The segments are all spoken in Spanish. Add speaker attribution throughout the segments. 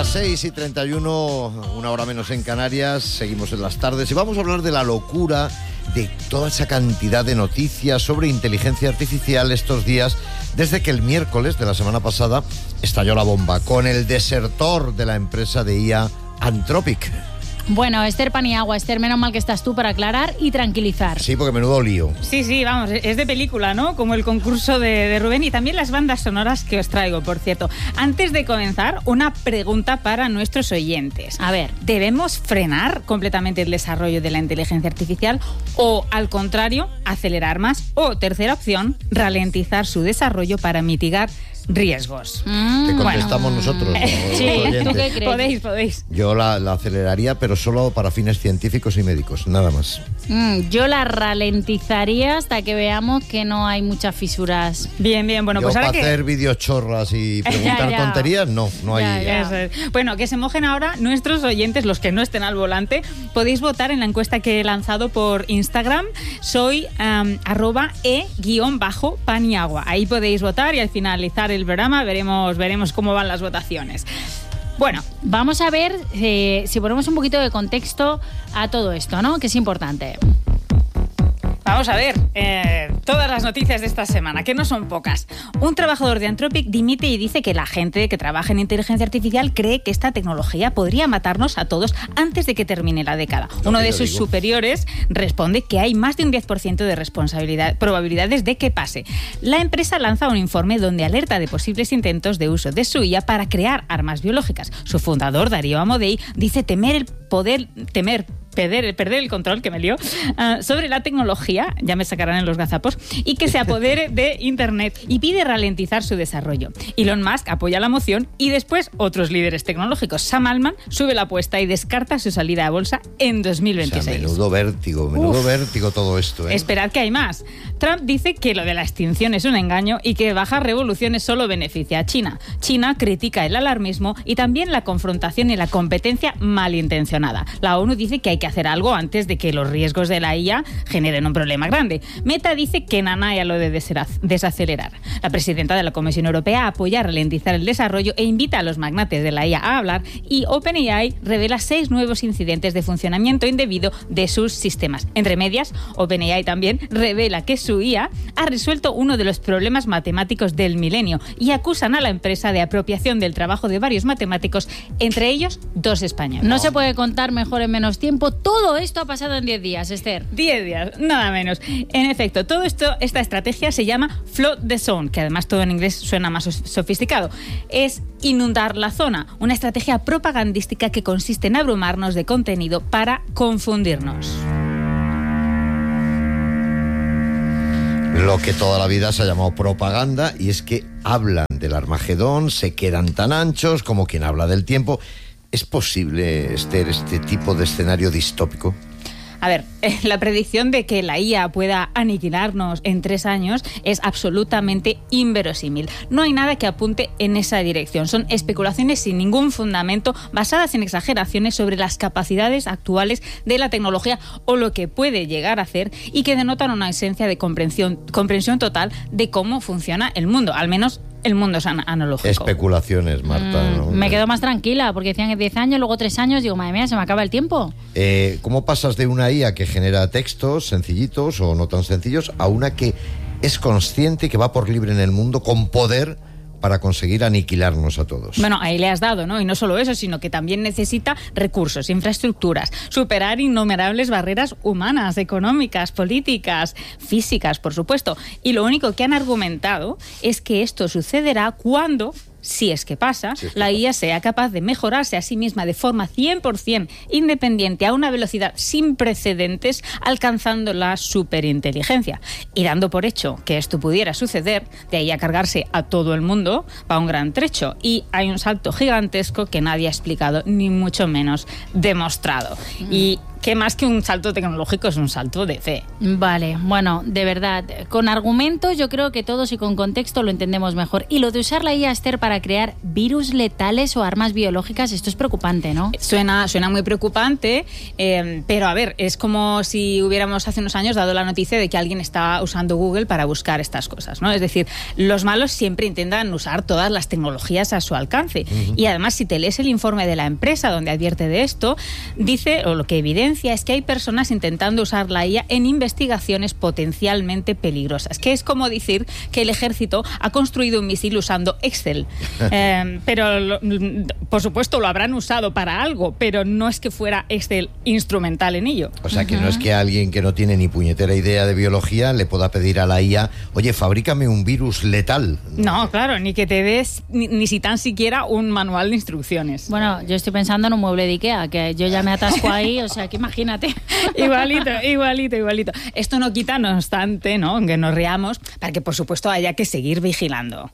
Speaker 1: Las 6:31, una hora menos en Canarias, seguimos en las tardes y vamos a hablar de la locura de toda esa cantidad de noticias sobre inteligencia artificial estos días, desde que el miércoles de la semana pasada estalló la bomba con el desertor de la empresa de IA Anthropic.
Speaker 2: Bueno, Esther Paniagua, Esther, menos mal que estás tú para aclarar y tranquilizar.
Speaker 1: Sí, porque menudo lío.
Speaker 3: Sí, vamos, es de película, ¿no? Como el concurso de Rubén y también las bandas sonoras que os traigo, por cierto. Antes de comenzar, una pregunta para nuestros oyentes.
Speaker 2: A ver.
Speaker 3: ¿Debemos frenar completamente el desarrollo de la inteligencia artificial o, al contrario, acelerar más? O, tercera opción, ralentizar su desarrollo para mitigar riesgos.
Speaker 1: Te contestamos nosotros.
Speaker 2: Sí, ¿tú qué crees?
Speaker 3: Podéis.
Speaker 1: Yo la aceleraría, pero solo para fines científicos y médicos, nada más.
Speaker 2: Yo la ralentizaría hasta que veamos que no hay muchas fisuras.
Speaker 3: Bien, bueno,
Speaker 1: Yo
Speaker 3: pues ahora
Speaker 1: para hacer videochorras y preguntar
Speaker 2: Ya.
Speaker 1: tonterías, no hay.
Speaker 2: Ya.
Speaker 3: Eso es. Bueno, que se mojen ahora nuestros oyentes, los que no estén al volante. Podéis votar en la encuesta que he lanzado por Instagram. Soy @e_paniagua. Ahí podéis votar y al finalizar el programa veremos cómo van las votaciones. Bueno,
Speaker 2: Vamos a ver si ponemos un poquito de contexto a todo esto, ¿no? Que es importante.
Speaker 3: vamos a ver todas las noticias de esta semana, que no son pocas. Un trabajador de Anthropic dimite y dice que la gente que trabaja en inteligencia artificial cree que esta tecnología podría matarnos a todos antes de que termine la década. Uno de sus superiores responde que hay más de un 10% de probabilidades de que pase. La empresa lanza un informe donde alerta de posibles intentos de uso de su IA para crear armas biológicas. Su fundador, Darío Amodei, dice perder el control, que me lío, sobre la tecnología, ya me sacarán en los gazapos, y que se apodere de Internet, y pide ralentizar su desarrollo. Elon Musk apoya la moción y después otros líderes tecnológicos. Sam Altman sube la apuesta y descarta su salida a bolsa en 2026.
Speaker 1: O sea, menudo vértigo todo esto, ¿eh?
Speaker 3: Esperad que hay más. Trump dice que lo de la extinción es un engaño y que bajar revoluciones solo beneficia a China. China critica el alarmismo y también la confrontación y la competencia malintencionada. La ONU dice que hay que hacer algo antes de que los riesgos de la IA generen un problema grande. Meta dice que nanay a lo de desacelerar. La presidenta de la Comisión Europea apoya ralentizar el desarrollo e invita a los magnates de la IA a hablar, y OpenAI revela 6 nuevos incidentes de funcionamiento indebido de sus sistemas. Entre medias, OpenAI también revela que su IA ha resuelto uno de los problemas matemáticos del milenio y acusan a la empresa de apropiación del trabajo de varios matemáticos, entre ellos 2 españoles.
Speaker 2: No se puede contar mejor en menos tiempo. Todo esto ha pasado en 10 días, Esther.
Speaker 3: 10 días, nada menos. En efecto, esta estrategia se llama Flood the Zone, que además todo en inglés suena más sofisticado. Es inundar la zona, una estrategia propagandística que consiste en abrumarnos de contenido para confundirnos.
Speaker 1: Lo que toda la vida se ha llamado propaganda, y es que hablan del Armagedón, se quedan tan anchos como quien habla del tiempo. ¿Es posible, Esther, este tipo de escenario distópico?
Speaker 3: A ver, la predicción de que la IA pueda aniquilarnos en 3 años es absolutamente inverosímil. No hay nada que apunte en esa dirección. Son especulaciones sin ningún fundamento, basadas en exageraciones sobre las capacidades actuales de la tecnología o lo que puede llegar a hacer, y que denotan una esencia de comprensión total de cómo funciona el mundo, al menos el mundo es analógico.
Speaker 1: Especulaciones, Marta. ¿No?
Speaker 2: Me quedo más tranquila, porque decían que 10 años, luego 3 años, digo, madre mía, se me acaba el tiempo.
Speaker 1: ¿Cómo pasas de una IA que genera textos sencillitos o no tan sencillos a una que es consciente y que va por libre en el mundo con poder para conseguir aniquilarnos a todos?
Speaker 3: Bueno, ahí le has dado, ¿no? Y no solo eso, sino que también necesita recursos, infraestructuras, superar innumerables barreras humanas, económicas, políticas, físicas, por supuesto. Y lo único que han argumentado es que esto sucederá cuando, si es que pasa, la IA sea capaz de mejorarse a sí misma de forma 100% independiente a una velocidad sin precedentes, alcanzando la superinteligencia. Y dando por hecho que esto pudiera suceder, de ahí a cargarse a todo el mundo, va un gran trecho. Y hay un salto gigantesco que nadie ha explicado, ni mucho menos demostrado. Y que más que un salto tecnológico es un salto de fe.
Speaker 2: Vale, bueno, de verdad, con argumentos yo creo que todos y con contexto lo entendemos mejor. Y lo de usar la IA, Esther, para crear virus letales o armas biológicas, esto es preocupante, ¿no?
Speaker 3: Suena muy preocupante, pero a ver, es como si hubiéramos hace unos años dado la noticia de que alguien estaba usando Google para buscar estas cosas, ¿no? Es decir, los malos siempre intentan usar todas las tecnologías a su alcance. Y además, si te lees el informe de la empresa donde advierte de esto, dice, o lo que evidencia es que hay personas intentando usar la IA en investigaciones potencialmente peligrosas, que es como decir que el ejército ha construido un misil usando Excel. Pero, por supuesto, lo habrán usado para algo, pero no es que fuera Excel instrumental en ello.
Speaker 1: O sea, que no es que alguien que no tiene ni puñetera idea de biología le pueda pedir a la IA, oye, fabrícame un virus letal.
Speaker 3: No, claro, ni que te des ni si tan siquiera un manual de instrucciones.
Speaker 2: Bueno, yo estoy pensando en un mueble de Ikea, que yo ya me atasco ahí, o sea, que imagínate.
Speaker 3: Igualito. Esto no quita, no obstante, ¿no?, que nos riamos, para que, por supuesto, haya que seguir vigilando.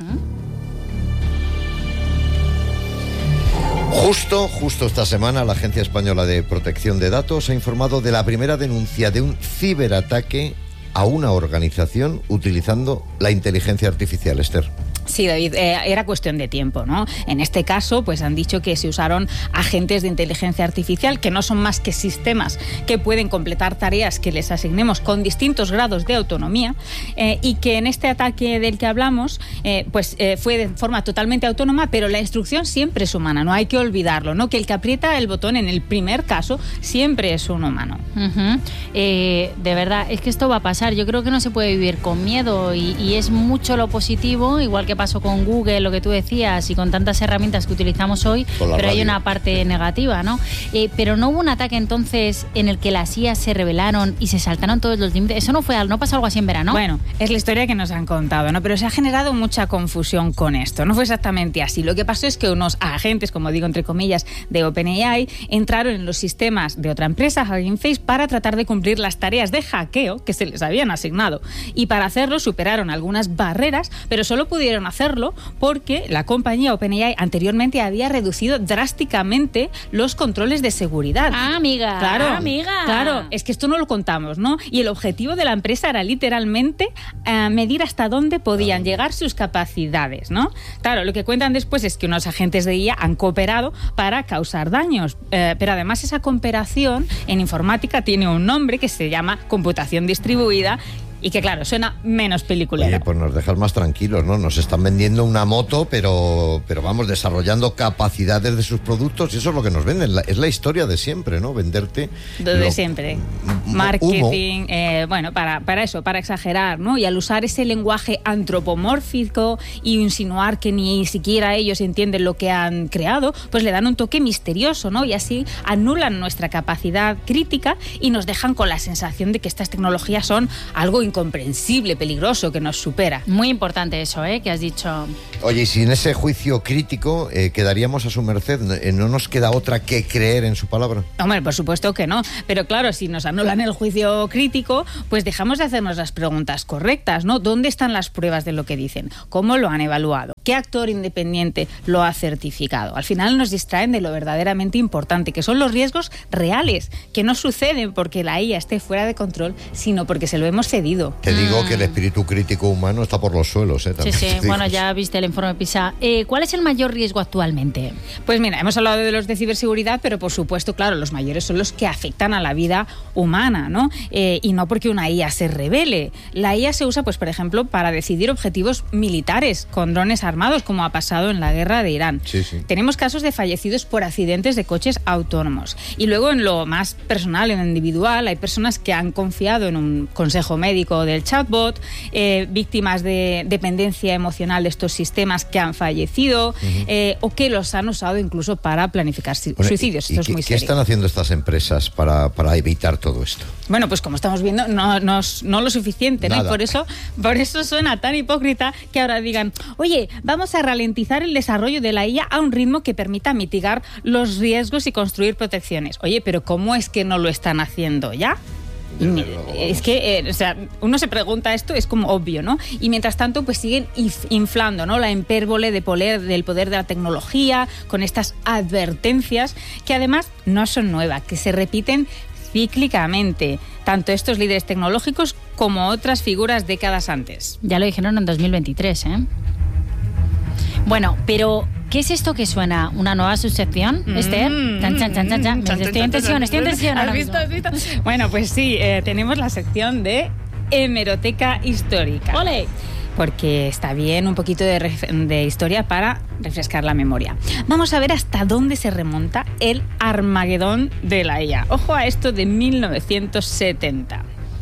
Speaker 1: Justo esta semana la Agencia Española de Protección de Datos ha informado de la primera denuncia de un ciberataque a una organización utilizando la inteligencia artificial, Esther.
Speaker 3: Sí, David, era cuestión de tiempo, ¿no? En este caso, pues han dicho que se usaron agentes de inteligencia artificial, que no son más que sistemas que pueden completar tareas que les asignemos con distintos grados de autonomía, y que en este ataque del que hablamos, fue de forma totalmente autónoma, pero la instrucción siempre es humana, no hay que olvidarlo, ¿no? Que el que aprieta el botón en el primer caso siempre es un humano.
Speaker 2: De verdad, es que esto va a pasar. Yo creo que no se puede vivir con miedo y es mucho lo positivo, igual que pasó con Google, lo que tú decías, y con tantas herramientas que utilizamos hoy, pero hay una parte negativa, ¿no? Pero no hubo un ataque entonces en el que las IA se rebelaron y se saltaron todos los límites. Eso no pasó algo así en verano.
Speaker 3: Bueno, es la historia que nos han contado, ¿no? Pero se ha generado mucha confusión con esto. No fue exactamente así. Lo que pasó es que unos agentes, como digo entre comillas, de OpenAI, entraron en los sistemas de otra empresa, Hugging Face, para tratar de cumplir las tareas de hackeo que se les habían asignado. Y para hacerlo superaron algunas barreras, pero solo pudieron hacerlo porque la compañía OpenAI anteriormente había reducido drásticamente los controles de seguridad.
Speaker 2: Amiga.
Speaker 3: Claro, es que esto no lo contamos, ¿no? Y el objetivo de la empresa era literalmente medir hasta dónde podían llegar sus capacidades, ¿no? Claro, lo que cuentan después es que unos agentes de IA han cooperado para causar daños, pero además esa cooperación en informática tiene un nombre que se llama computación distribuida, y que, claro, suena menos peliculero.
Speaker 1: Oye, pues nos dejas más tranquilos, ¿no? Nos están vendiendo una moto, pero vamos, desarrollando capacidades de sus productos, y eso es lo que nos venden. Es la historia de siempre, ¿no? Venderte...
Speaker 3: De siempre. Marketing, para eso, para exagerar, ¿no? Y al usar ese lenguaje antropomórfico y insinuar que ni siquiera ellos entienden lo que han creado, pues le dan un toque misterioso, ¿no? Y así anulan nuestra capacidad crítica y nos dejan con la sensación de que estas tecnologías son algo incomprensible, peligroso, que nos supera.
Speaker 2: Muy importante eso, que has dicho.
Speaker 1: Oye, y si en ese juicio crítico quedaríamos a su merced, ¿no nos queda otra que creer en su palabra?
Speaker 3: Hombre, por supuesto que no, pero claro, si nos anulan el juicio crítico, pues dejamos de hacernos las preguntas correctas, ¿no? ¿Dónde están las pruebas de lo que dicen? ¿Cómo lo han evaluado? ¿Qué actor independiente lo ha certificado? Al final nos distraen de lo verdaderamente importante, que son los riesgos reales, que no suceden porque la IA esté fuera de control, sino porque se lo hemos cedido.
Speaker 1: Te digo que el espíritu crítico humano está por los suelos, ¿eh?
Speaker 2: Sí, bueno, ya viste el informe PISA. ¿Cuál es el mayor riesgo actualmente?
Speaker 3: Pues mira, hemos hablado de los de ciberseguridad, pero por supuesto, claro, los mayores son los que afectan a la vida humana, ¿no? Y no porque una IA se rebele. La IA se usa, pues por ejemplo, para decidir objetivos militares con drones armados, como ha pasado en la guerra de Irán.
Speaker 1: Sí.
Speaker 3: Tenemos casos de fallecidos por accidentes de coches autónomos. Y luego, en lo más personal, en lo individual, hay personas que han confiado en un consejo médico del chatbot, víctimas de dependencia emocional de estos sistemas que han fallecido, o que los han usado incluso para planificar suicidios. Esto es muy serio.
Speaker 1: ¿Qué están haciendo estas empresas para evitar todo esto?
Speaker 3: Bueno, pues como estamos viendo, no lo suficiente, ¿no? Y por eso suena tan hipócrita que ahora digan, oye, vamos a ralentizar el desarrollo de la IA a un ritmo que permita mitigar los riesgos y construir protecciones. Oye, pero ¿cómo es que no lo están haciendo ya? Es que, uno se pregunta esto, es como obvio, ¿no? Y mientras tanto, pues siguen inflando, ¿no?, la hipérbole del poder de la tecnología con estas advertencias que además no son nuevas, que se repiten cíclicamente, tanto estos líderes tecnológicos como otras figuras décadas antes.
Speaker 2: Ya lo dijeron en 2023, ¿eh? Bueno, pero ¿qué es esto que suena? ¿Una nueva subsección, Esther? Estoy en tensión.
Speaker 3: ¿Has visto? Bueno, pues sí, tenemos la sección de hemeroteca histórica.
Speaker 2: ¡Ole!
Speaker 3: Porque está bien un poquito de historia para refrescar la memoria. Vamos a ver hasta dónde se remonta el Armagedón de la IA. Ojo a esto de 1970.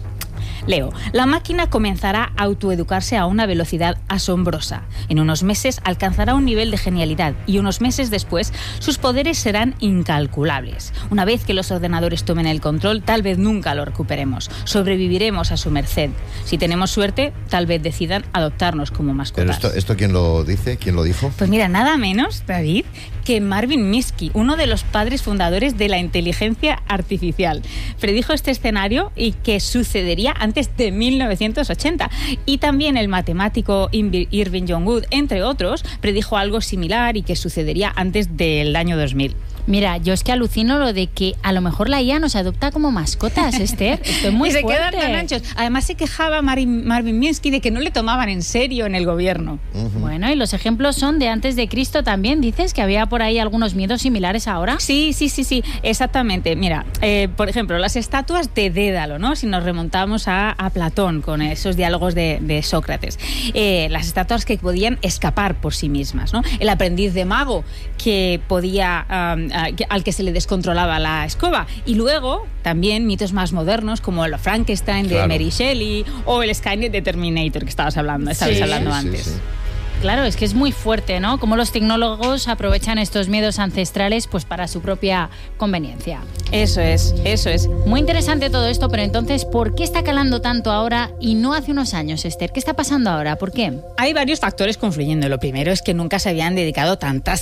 Speaker 3: Leo, la máquina comenzará a autoeducarse a una velocidad asombrosa. En unos meses alcanzará un nivel de genialidad y unos meses después sus poderes serán incalculables. Una vez que los ordenadores tomen el control, tal vez nunca lo recuperemos. Sobreviviremos a su merced. Si tenemos suerte, tal vez decidan adoptarnos como mascotas.
Speaker 1: ¿Pero esto quién lo dice? ¿Quién lo dijo?
Speaker 3: Pues mira, nada menos, David, que Marvin Minsky, uno de los padres fundadores de la inteligencia artificial. Predijo este escenario y que sucedería antes de 1980. Y también el matemático Irving John Wood, entre otros, predijo algo similar y que sucedería antes del año 2000.
Speaker 2: Mira, yo es que alucino lo de que a lo mejor la IA nos adopta como mascotas, Esther. Esto es muy
Speaker 3: y se
Speaker 2: fuerte.
Speaker 3: Quedan tan anchos. Además se quejaba Marvin Minsky de que no le tomaban en serio en el gobierno.
Speaker 2: Bueno, y los ejemplos son de antes de Cristo también. ¿Dices que había por ahí algunos miedos similares ahora?
Speaker 3: Sí, exactamente. Mira, por ejemplo, las estatuas de Dédalo, ¿no? Si nos remontamos a Platón con esos diálogos de Sócrates. Las estatuas que podían escapar por sí mismas, ¿no? El aprendiz de mago que podía... al que se le descontrolaba la escoba. Y luego también mitos más modernos como el Frankenstein de Mary Shelley o el Skynet de Terminator que estabas hablando antes.
Speaker 1: Sí.
Speaker 2: Claro, es que es muy fuerte, ¿no? Cómo los tecnólogos aprovechan estos miedos ancestrales pues para su propia conveniencia.
Speaker 3: Eso es.
Speaker 2: Muy interesante todo esto, pero entonces, ¿por qué está calando tanto ahora y no hace unos años, Esther? ¿Qué está pasando ahora? ¿Por qué?
Speaker 3: Hay varios factores confluyendo. Lo primero es que nunca se habían dedicado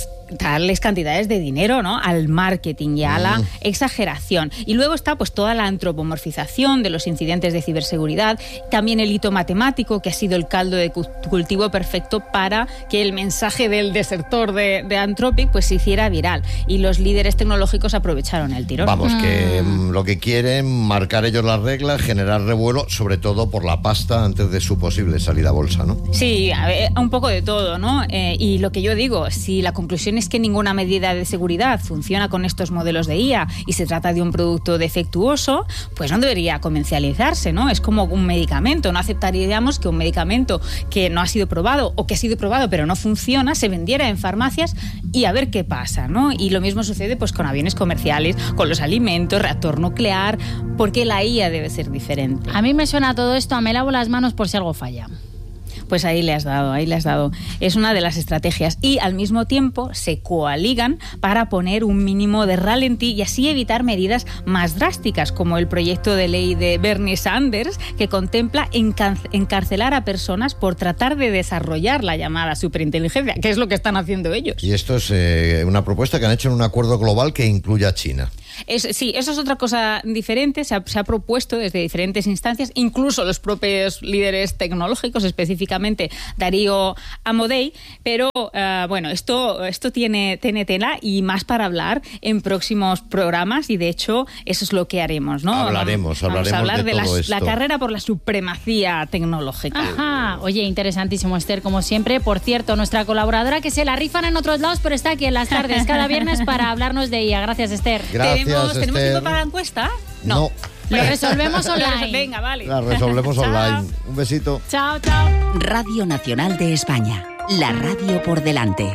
Speaker 3: tales cantidades de dinero, ¿no?, al marketing y a la exageración. Y luego está pues toda la antropomorfización de los incidentes de ciberseguridad, también el hito matemático, que ha sido el caldo de cultivo perfecto para que el mensaje del desertor de Anthropic pues se hiciera viral. Y los líderes tecnológicos aprovecharon el tirón.
Speaker 1: Vamos, que lo que quieren, marcar ellos las reglas, generar revuelo, sobre todo por la pasta antes de su posible salida a bolsa, ¿no?
Speaker 3: Sí, un poco de todo, ¿no? Y lo que yo digo, si la conclusión es que ninguna medida de seguridad funciona con estos modelos de IA y se trata de un producto defectuoso, pues no debería comercializarse, ¿no? Es como un medicamento. No aceptaríamos que un medicamento que no ha sido probado o que ha sido probado pero no funciona se vendiera en farmacias y a ver qué pasa, ¿no? Y lo mismo sucede pues con aviones comerciales, con los alimentos, reactor nuclear, porque la IA debe ser diferente.
Speaker 2: A mí me suena todo esto a me lavo las manos por si algo falla.
Speaker 3: Pues ahí le has dado. Es una de las estrategias. Y al mismo tiempo se coaligan para poner un mínimo de ralentí y así evitar medidas más drásticas, como el proyecto de ley de Bernie Sanders, que contempla encarcelar a personas por tratar de desarrollar la llamada superinteligencia, que es lo que están haciendo ellos.
Speaker 1: Y esto es una propuesta que han hecho en un acuerdo global que incluye a China.
Speaker 3: Sí, eso es otra cosa diferente. Se ha propuesto desde diferentes instancias, incluso los propios líderes tecnológicos, específicamente Darío Amodei, pero bueno, esto tiene tela y más para hablar en próximos programas y de hecho eso es lo que haremos, ¿no?
Speaker 1: Hablaremos
Speaker 3: Vamos a hablar de
Speaker 1: todo
Speaker 3: la carrera por la supremacía tecnológica.
Speaker 2: Ajá, oye, interesantísimo, Esther, como siempre. Por cierto, nuestra colaboradora que se la rifan en otros lados, pero está aquí en las tardes cada viernes para hablarnos de ella. Gracias, Esther.
Speaker 1: Gracias.
Speaker 3: ¿Tenemos tiempo para la encuesta?
Speaker 1: No.
Speaker 2: Lo resolvemos online.
Speaker 3: Venga, vale.
Speaker 1: La resolvemos online. Un besito.
Speaker 2: Chao.
Speaker 4: Radio Nacional de España. La radio por delante.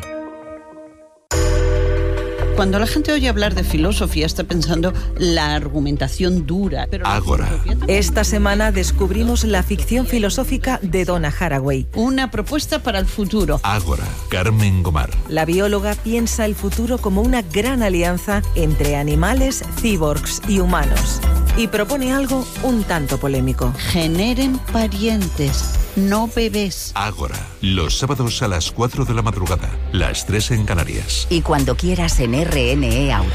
Speaker 5: Cuando la gente oye hablar de filosofía está pensando la argumentación dura. Pero
Speaker 6: Ágora.
Speaker 7: Esta semana descubrimos la ficción filosófica de Donna Haraway.
Speaker 5: Una propuesta para el futuro.
Speaker 6: Ágora. Carmen Gomar.
Speaker 7: La bióloga piensa el futuro como una gran alianza entre animales, cyborgs y humanos. Y propone algo un tanto polémico.
Speaker 5: Generen parientes, no bebés.
Speaker 6: Ágora. Los sábados a las 4 de la madrugada. Las 3 en Canarias.
Speaker 4: Y cuando quieras en RNE Audio.